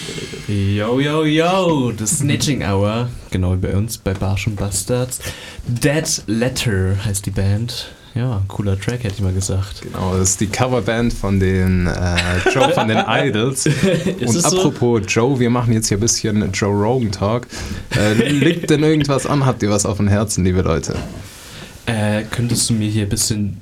Yo, yo, yo, das Snitching Hour, genau wie bei uns, bei Barsch und Bastards. Dead Letter heißt die Band. Ja, cooler Track, hätte ich mal gesagt. Genau, das ist die Coverband von den Joe von den Idols. Und apropos so? Joe, wir machen jetzt hier ein bisschen Joe Rogan Talk. Liegt denn irgendwas an? Habt ihr was auf dem Herzen, liebe Leute? Könntest du mir hier ein bisschen...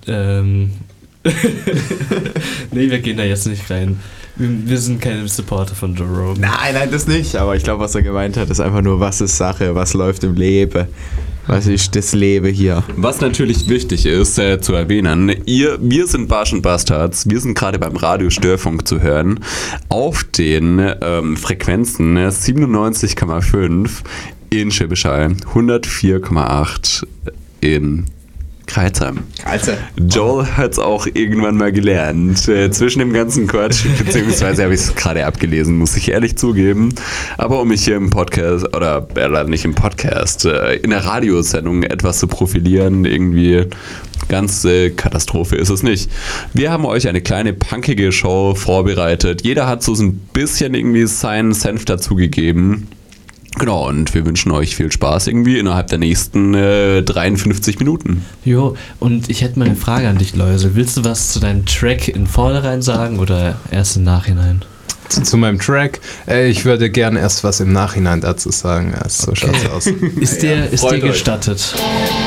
Nee, wir gehen da jetzt nicht rein. Wir sind keine Supporter von Joe Rogan. Nein, das nicht. Aber ich glaube, was er gemeint hat, ist einfach nur, was ist Sache, was läuft im Leben. Was ist das Leben hier? Was natürlich wichtig ist zu erwähnen, wir sind Barsch und Bastards, wir sind gerade beim Radiostörfunk zu hören, auf den Frequenzen 97,5 in Schwäbisch Hall, 104,8 in Kreuzheim. Joel hat es auch irgendwann mal gelernt. Zwischen dem ganzen Quatsch, beziehungsweise habe ich es gerade abgelesen, muss ich ehrlich zugeben. Aber um mich hier im Podcast, oder nicht im Podcast, in der Radiosendung etwas zu profilieren, irgendwie ganz Katastrophe ist es nicht. Wir haben euch eine kleine punkige Show vorbereitet. Jeder hat so ein bisschen irgendwie seinen Senf dazugegeben. Genau, und wir wünschen euch viel Spaß irgendwie innerhalb der nächsten 53 Minuten. Jo, und ich hätte mal eine Frage an dich, Läuse. Willst du was zu deinem Track in Vornherein sagen oder erst im Nachhinein? Zu meinem Track? Ich würde gerne erst was im Nachhinein dazu sagen. So schaut's aus. Ist dir gestattet.